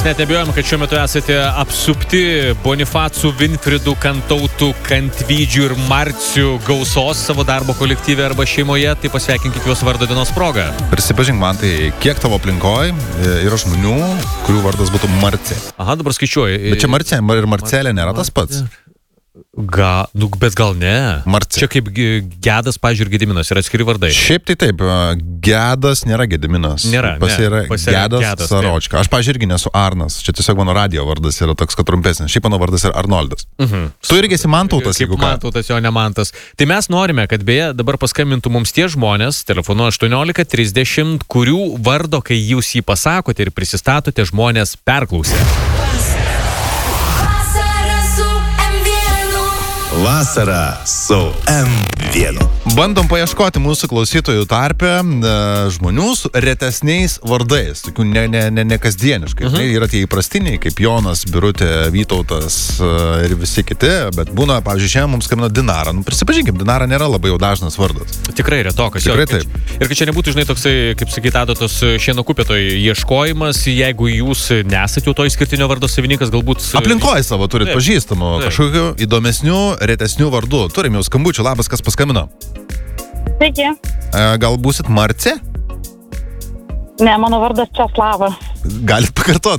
net nebijojame, kad šiuo metu esate apsupti Bonifacų, Winfridų, Kantautų, Kantvydžių ir Marcių gausos savo darbo kolektyve arba šeimoje, tai pasveikinkit juos vardo dienos progą. Prisipažink man, tai kiek tavo aplinkoj yra žmonių, kurių vardas būtų Marcė? Aha, dabar skaičiuoju. Bet čia Marcė ir Marcelė nėra tas pats? Bet gal ne. Marcė. Čia kaip Gedas, pavyzdžiui, ir Gediminas yra atskiri vardai. Šiaip tai taip, Gedas nėra Gediminas. Nėra, yra Gedas Saročka. Aš, pavyzdžiui, irgi nesu Arnas. Čia tiesiog mano radio vardas yra toks, kad trumpesnis. Šiaip mano vardas yra Arnoldas. Tu irgi esi Mantautas, jeigu ką. Mantautas, jo ne Mantas. Tai mes norime, kad beje dabar paskambintų mums tie žmonės, telefonu 1830, kurių vardo, kai jūs jį pasakote ir prisistatote, žmonės perklausė. Vasara su M1. Bandom paieškoti mūsų klausytojų tarpe žmonių su retesniais vardais, tokių ne kasdieniškai. Yra tie įprastiniai, kaip Jonas, Birutė, Vytautas ir visi kiti, bet būna, pavyzdžiui, šiandien mums skambino Dinara. Prisipažinkim, Dinara nėra labai jau dažnas vardas. Tikrai retokas. Tikrai taip. Ir kad čia nebūtų, žinai, toksai, kaip sakyt, tos šieno kupėtoj ieškojimas, jeigu jūs nesate jau to išskirtinio vardo savininkas, galbūt... Aplinkoje savo turit pažįstamų, kažkokių įdomesnių, retesnių vardų. Turim jau skambučių, labas, kas paskambino? Sveiki. Gal būsit Marcė? Ne, mano vardas Česlava. Galit pakartot?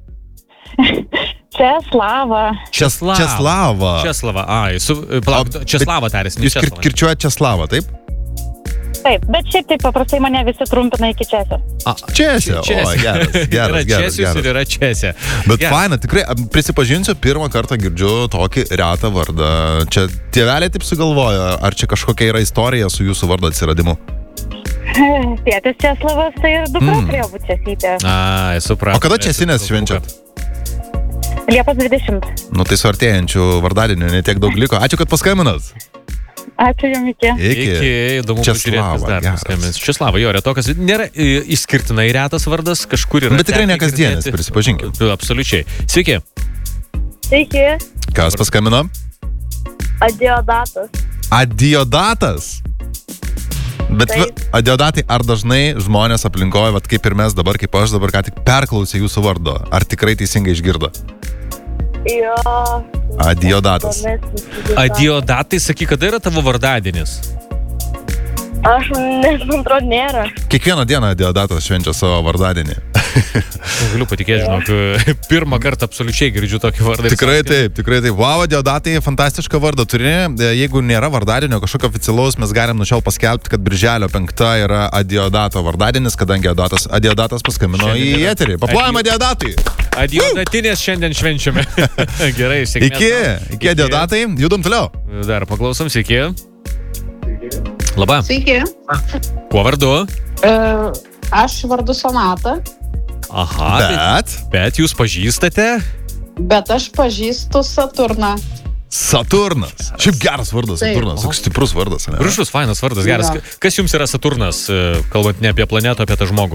Česlava. Česlava. Ai, Česlava tarėsi. Jūs kirčiuojat Česlavą, taip? Taip, bet šiaip taip paprastai mane visi trumpina iki Česio. Česio, geras. Česius ir yra Česė. Bet faina, tikrai, prisipažinsiu, pirmą kartą girdžiu tokį retą vardą. Čia tėveliai taip sugalvojo, ar čia kažkokia yra istorija su jūsų vardo atsiradimu? Tėtis Česlavas, tai ir dukra turėjo būti Česytė. Supratau. O kada Česinės švenčiat? Liepos 20. Nu tai su artėjančiu vardadieniu netiek daug liko. Ačiū, kad paskambinat. Ačiū jums, iki. Įdomu pažiūrėti, kas dar paskambins. Česlava, jo, retokas nėra išskirtinai retas vardas, kažkur yra. Bet tikrai ne kasdienis, prisipažinkim. Absoliučiai. Sveiki. Sveiki. Kas paskambino? Adiodatas. Adiodatas? Bet adiodatai, ar dažnai žmonės aplinkoje, kaip ir mes dabar, kaip aš dabar ką tik perklausė jūsų vardo, ar tikrai teisingai išgirdo? Jo. Adiodatas. Adiodatai, saky, kada yra tavo vardadienis? Aš nežinau, nėra. Kiekvieną dieną Adiodatas švenčia savo vardadienį. Galiu patikėti, žinok, pirmą kartą absoliučiai girdžiu tokį vardą. Tikrai taip. Wow, Adiodatai, fantastišką vardą turi. Jeigu nėra vardadienio kažkokio oficialaus, mes galim nuo šiol paskelbti, kad birželio 5 yra Adiodato vardadienis, kadangi Adiodatas paskambino į eterį. Paplojam Adiodatui! Adiodatinės šiandien švenčiame. Gerai, sėkmės. Iki Adiodatai, judam toliau. Dar paklausom, sveiki. Labą. Sveiki. Kuo vardu? Aš vardu Sonata. Aha, bet jūs pažįstate? Bet aš pažįstu Saturną. Saturnas. Šiaip geras vardas, Saturnas. Toks stiprus vardas. Gražus, fainas vardas, geras. Kas jums yra Saturnas, kalbant ne apie planetą, apie tą žmogų?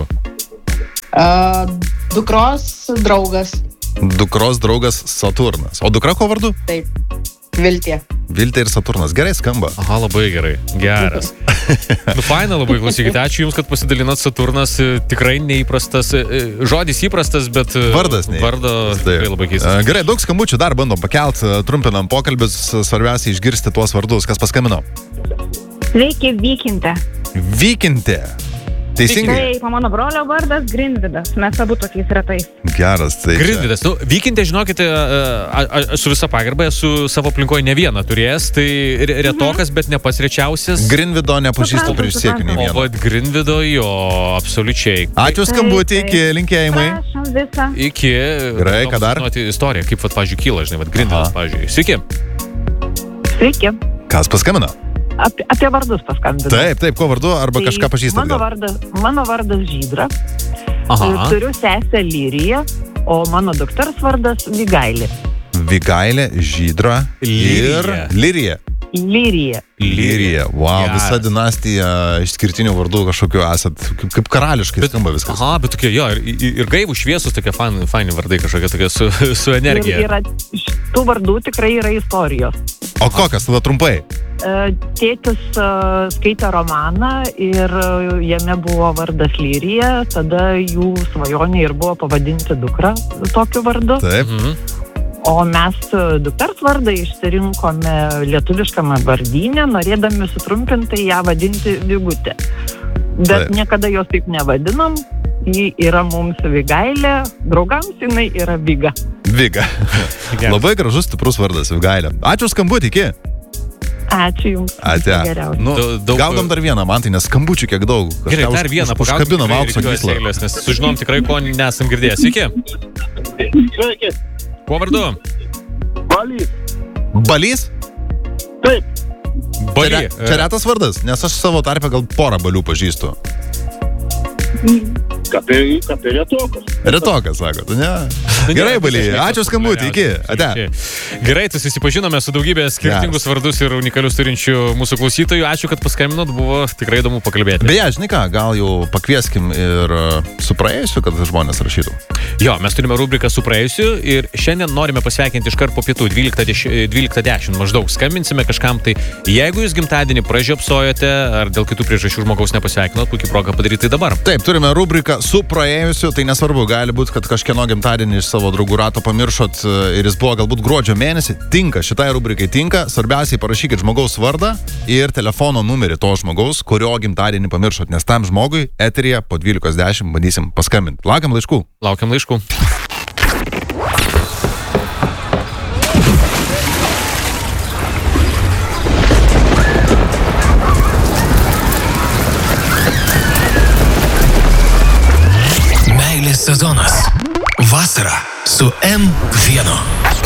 Dukros draugas. Dukros draugas Saturnas. O dukra ko vardu? Taip. Viltė. Viltė ir Saturnas. Gerai skamba. Aha, labai gerai. Geras. Faina, labai klausykite. Ačiū Jums, kad pasidalinat. Saturnas tikrai neįprastas. Žodis įprastas, bet vardas vardo tikrai labai keistas. Gerai, daug skambučių dar bandom pakelt. Trumpinam pokalbis. Svarbiausia išgirsti tuos vardus. Kas paskambino? Sveiki, Vykintė. Vykintė. Teisingai? Taip, mano brolio vardas Grinvidas. Mes abu tokiais retais. Geras, tai. Grinvidas. Vykintė, žinokite, su visa pagarba esu savo aplinkoje ne vieną turėjęs, tai retokas, bet ne pats rečiausias. Grinvido nepažįstu prieš siekiu ne vieną. O Grinvido jo, absoliučiai. Ačiū skambutį, iki linkėjimai. Prašom visą. Iki. Gerai, ką dar? Istorija, kaip, pavyzdžiui, kyla, žinai, Grinvidas, pavyzdžiui. Sveiki. Sveiki. Kas paskambina? Apie vardus paskambinu. Taip, ko vardu, arba kažką pažįstat. Mano vardas Žydra. Aha. Turiu sesę Liriją, o mano dukters vardas Vigailė. Vigailė, Žydra ir Lirija. Lirija. Wow, visa dinastija išskirtinių vardų kažkokiu esat. Kaip karališkai skamba viskas. Aha, bet tokie, jo, ir gaivų šviesus, tokie faini vardai kažkokie, tokie su energija. Ir tų vardų tikrai yra istorijos. O kokias tada trumpai? Tėtis skaitė romaną ir jame buvo vardas Lyrija, tada jų svajonė ir buvo pavadinti dukrą tokiu vardu. Taip. O mes dukters vardą išsirinkome lietuviškame vardyne, norėdami sutrumpintai ją vadinti Vigutė. Bet niekada jos taip nevadinom. Ji yra mums Vigailė, draugams jinai yra Viga. Viga. Labai gražus, stiprus vardas Vigailė. Ačiū skambutį, iki. Ačiū Jums. Ate. Nu, gaudom dar vieną, man tai nes skambučių kiek daug. Gerai, dar vieną užkabinam aukso gyslą. Nes sužinom tikrai, ko nesam girdėjęs. Sveiki. Sveiki. Kuo vardu? Balys. Balys? Taip. Baly. Čia retas vardas, nes aš savo tarpę gal porą balių pažįstu. Kapė retokas. Retokas, sakot, ne? Gerai, Baly, ačiū skambutį, iki. Ate. Gerai, tai susipažinome su daugybė skirtingus vardus ir unikalius turinčių mūsų klausytojų. Ačiū, kad paskambinot, buvo tikrai įdomu pakalbėti. Beje, žinai ką, gal jau pakvieskim ir su praėjusiu, kad žmonės rašytų. Jo, mes turime rubriką su praėjusiu ir šiandien norime pasveikinti iškart po pietų 12:10 maždaug. Skambinsime kažkam, tai jeigu jūs gimtadienį pražiopsojote ar dėl kitų priežasčių žmogaus nepasveikinot, puikiai proga padaryti tai dabar. Taip, turime rubriką su praėjusiu, tai nesvarbu, gali būti, kad kažkieno gimtadienį iš savo draugų rato pamiršot ir jis buvo galbūt gruodžio mėnesį. Tinka, šitai rubrikai tinka. Svarbiausiai parašykit žmogaus vardą ir telefono numerį to žmogaus, kurio gimtadienį pamiršot, nes tam žmogui eteryje po 12:10 bandysim paskambinti. Laukiam laiškų. Laukiam laiškų. Meilės sezonas. Vasara su M1.